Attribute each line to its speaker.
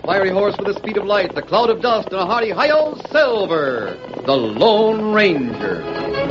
Speaker 1: fiery horse with the speed of light, the cloud of dust, and a hearty hi-yo, Silver, the Lone Ranger.